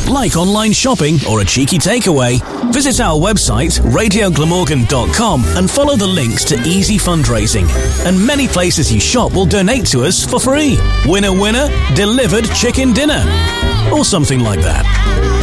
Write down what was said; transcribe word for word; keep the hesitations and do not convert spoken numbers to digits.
like online shopping or a cheeky takeaway, visit our website radio glamorgan dot com and follow the links to easy fundraising. And many places you shop will donate to us for free. Winner winner, delivered chicken dinner. Or something like that.